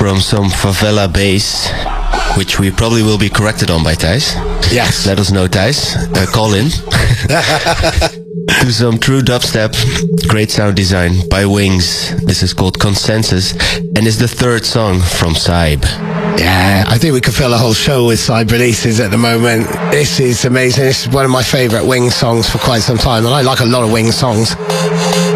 from some favela bass, which we probably will be corrected on by Thijs. Yes. Let us know, Thijs. Call in. To some true dubstep, great sound design by Wings. This is called Consensus, and is the third song from Saib. Yeah, I think we could fill a whole show with side releases at the moment. This is amazing. This is one of my favourite Wings songs for quite some time, and I like a lot of Wings songs.